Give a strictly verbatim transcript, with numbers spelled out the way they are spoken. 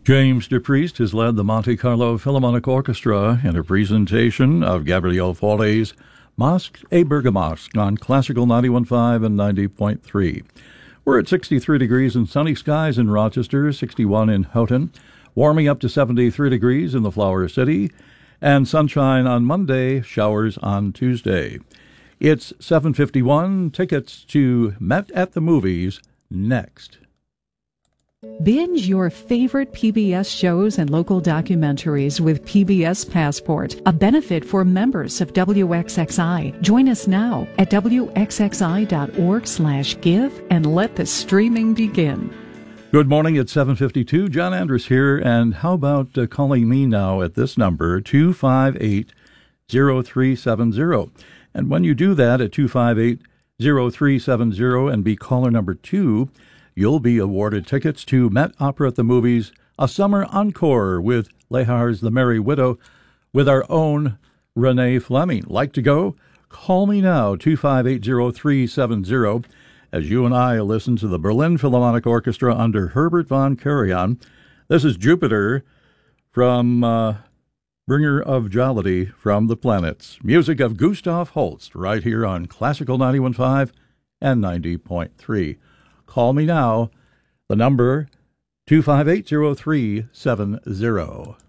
James DePriest has led the Monte Carlo Philharmonic Orchestra in a presentation of Gabriel Fauré's Masque et Bergamasque on Classical ninety-one point five and ninety point three. We're at sixty-three degrees and sunny skies in Rochester, sixty-one in Houghton, warming up to seventy-three degrees in the Flower City, and sunshine on Monday, showers on Tuesday. It's seven fifty-one. Tickets to Met at the Movies next. Binge your favorite P B S shows and local documentaries with P B S Passport, a benefit for members of W X X I. Join us now at W X X I dot org slash give and let the streaming begin. Good morning, it's seven fifty-two. John Andrus here, and how about uh, calling me now at this number, two five eight, zero three seven zero. And when you do that at two five eight, zero three seven zero and be caller number two, you'll be awarded tickets to Met Opera at the Movies, a summer encore with Lehar's The Merry Widow, with our own Renee Fleming. Like to go? Call me now, two five eight, zero three seven zero, as you and I listen to the Berlin Philharmonic Orchestra under Herbert von Karajan. This is Jupiter from uh, Bringer of Jollity from the Planets. Music of Gustav Holst, right here on Classical ninety-one point five and ninety point three. Call me now. The number, two five eight, zero three seven zero.